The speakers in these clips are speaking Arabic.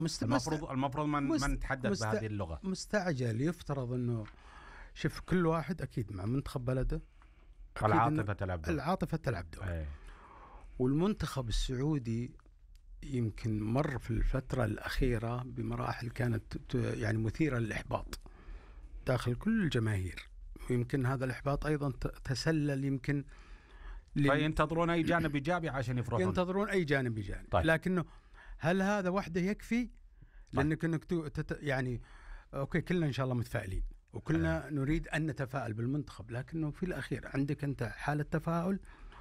المفروض ما نتحدث بهذه اللغة. مستعجل. يفترض انه شوف كل واحد اكيد مع منتخب بلده، العاطفة تلعب دور. والمنتخب السعودي يمكن مر في الفترة الأخيرة بمراحل كانت يعني مثيرة للإحباط داخل كل الجماهير، ويمكن هذا الإحباط أيضا تسلل يمكن فينتظرون أي جانب إيجابي عشان يفرحون. ينتظرون أي جانب إيجابي. طيب. لكنه هل هذا وحده يكفي؟ لأنك يعني أوكي كلنا إن شاء الله متفائلين وكلنا نريد أن نتفائل بالمنتخب، لكنه في الأخير عندك أنت حالة تفاؤل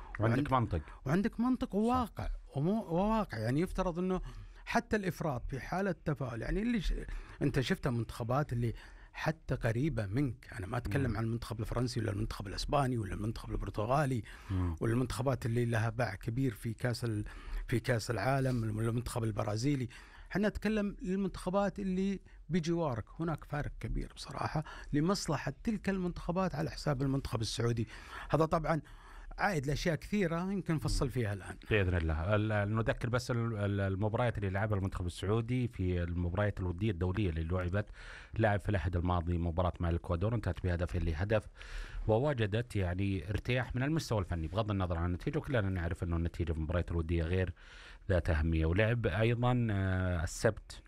وعندك منطق وواقع. يعني يفترض أنه حتى الإفراط في حالة تفاؤل، يعني اللي أنت شفتها منتخبات اللي حتى قريبة منك، أنا ما أتكلم عن المنتخب الفرنسي ولا المنتخب الإسباني ولا المنتخب البرتغالي ولا المنتخبات اللي لها باع كبير في كأس العالم ولا المنتخب البرازيلي. حنا نتكلم للمنتخبات اللي بجوارك. هناك فارق كبير بصراحة لمصلحة تلك المنتخبات على حساب المنتخب السعودي. هذا طبعا عائد لأشياء كثيرة يمكن نفصل فيها الآن بإذن الله. نذكر بس المباريات اللي لعبها المنتخب السعودي في المباريات الودية الدولية اللي لعبت. لعب في الأحد الماضي مباراة مع الإكوادور، انتهت بهدف لهدف، ووجدت يعني ارتياح من المستوى الفني بغض النظر عن النتيجة، وكلنا نعرف أنه النتيجة في المباريات الودية غير ذات أهمية. ولعب أيضا السبت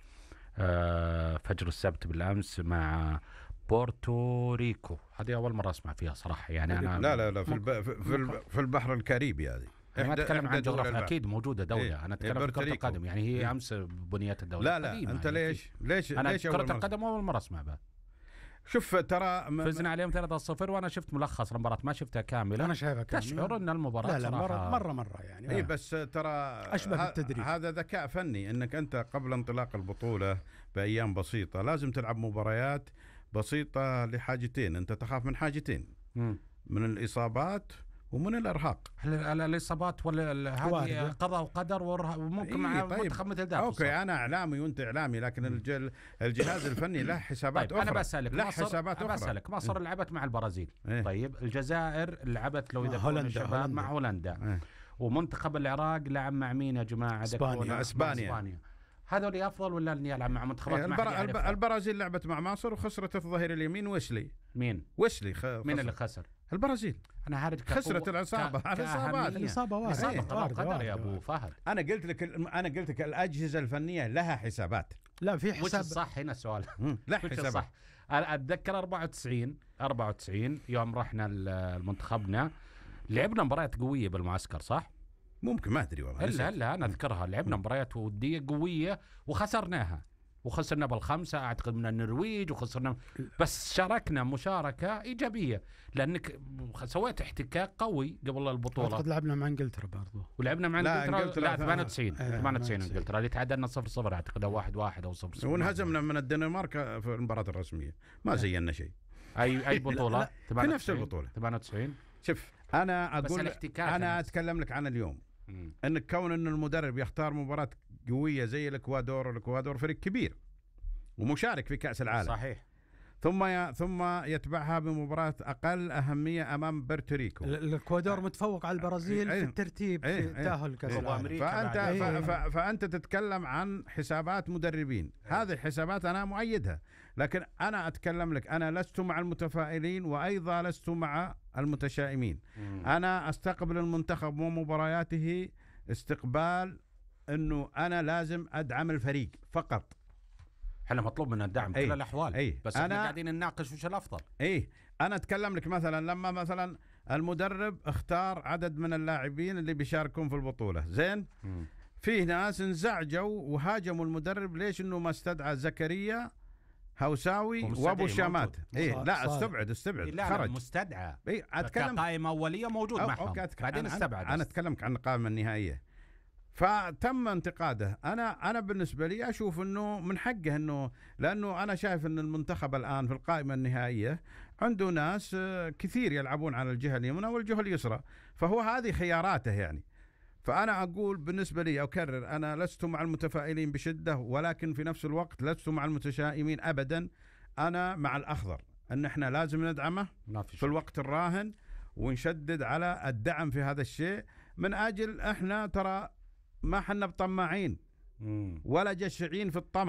فجر السبت بالأمس مع بورتوريكو. هذه أول مرة أسمع فيها صراحة. يعني أنا لا في البحر الكاريبي. هذه أنا أتكلم عن جغرافيا، أكيد موجودة دولة. أنا أتكلم في كرة القدم، يعني هي أمس بنيات الدولة. لا أنت ليش أنا كرة القدم أول مرة أسمع بها. شوف ترى فزنا عليهم 3-0 وأنا شفت ملخص المباراة، ما شفتها كاملة. أنا شايفها كاملة. تشعر أن المباراة لا مرة يعني. إيه بس ترى أشبه بالتدريب. هذا ذكاء فني، إنك أنت قبل انطلاق البطولة بأيام بسيطة لازم تلعب مباريات بسيطة لحاجتين. أنت تخاف من حاجتين، من الإصابات ومن الإرهاق. الإصابات ولا هذه قضاء وقدر وممكن مع منتخب مثل ذاك. أوكي أنا إعلامي وأنت إعلامي، لكن الجهاز الفني له حسابات طيب أخرى. أنا بسألك مصر لعبت مع البرازيل. طيب الجزائر لعبت لو يذكرون الشباب مع هولندا. ومنتخب العراق لعب مع مين يا جماعة؟ إسبانيا. هذول أفضل ولا أني ألعب مع منتخبات البرازيل لعبت مع مصر وخسرت الظهير اليمين ويسلي. مين مين اللي خسر؟ البرازيل. أنا هارج خسرت الإصابة قدر يا أبو فهد. أنا قلت لك الأجهزة الفنية لها حسابات. لا في حساب. وش الصح هنا السؤال؟ لا حسابات. أتذكر 94 يوم رحنا المنتخبنا لعبنا مباريات قوية بالمعسكر، صح؟ ممكن ما أدري والله. هلا أنا أذكرها. لعبنا مباريات ودية قوية وخسرنا بالخمسة أعتقد من النرويج وخسرنا، بس شاركنا مشاركة إيجابية لأنك سويت احتكاك قوي قبل البطولة. أعتقد لعبنا مع إنجلترا برضو. ولعبنا مع إنجلترا 98 إنجلترا اللي تعادلنا 0-0 أعتقد 1-1 أو 0-0. ونهزمنا من الدنمارك في المباراة الرسمية. ما زينا شيء. أي بطولة؟ في نفس البطولة 98. شوف أنا أقول أنا أتكلم لك عن اليوم. انك كون ان المدرب يختار مباراة قوية زي الإكوادور فريق كبير ومشارك في كأس العالم، صحيح، ثم يتبعها بمباراة أقل أهمية أمام بورتوريكو. الإكوادور متفوق على البرازيل في الترتيب في تأهل كأس العالم. فأنت تتكلم عن حسابات مدربين. هذه الحسابات أنا مؤيدها، لكن أنا أتكلم لك أنا لست مع المتفائلين وأيضا لست مع المتشائمين. أنا أستقبل المنتخب ومبارياته استقبال أنه أنا لازم أدعم الفريق فقط. احنا مطلوب منا الدعم كل الأحوال. بس احنا قاعدين نناقش وش الأفضل. أنا أتكلم لك لما مثلا المدرب اختار عدد من اللاعبين اللي بيشاركون في البطولة، زين، فيه ناس انزعجوا وهاجموا المدرب ليش انه ما استدعى زكريا هوساوي وابو شامات. لا استبعد خرج مستدعى. اتكلم قائمة أولية موجود معهم بعدين استبعد. أنا أتكلمك عن القائمة النهائية. فتم انتقاده. أنا بالنسبة لي أشوف أنه من حقه، أنه لأنه أنا شايف أن المنتخب الآن في القائمة النهائية عنده ناس كثير يلعبون على الجهة اليمنى والجهة اليسرى، فهو هذه خياراته يعني. فأنا أقول بالنسبة لي أكرر أنا لست مع المتفائلين بشدة، ولكن في نفس الوقت لست مع المتشائمين أبدا. أنا مع الأخضر أن إحنا لازم ندعمه في الوقت الراهن ونشدد على الدعم في هذا الشيء، من أجل إحنا ترى ما حنا بطماعين ولا جشعين في الطمع.